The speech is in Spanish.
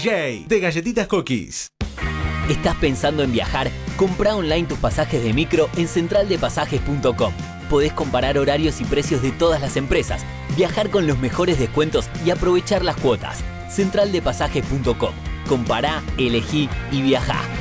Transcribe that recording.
DJ de Galletitas Cookies. ¿Estás pensando en viajar? Comprá online tus pasajes de micro en centraldepasajes.com. Podés comparar horarios y precios de todas las empresas, viajar con los mejores descuentos y aprovechar las cuotas. Centraldepasajes.com. Compará, elegí y viajá.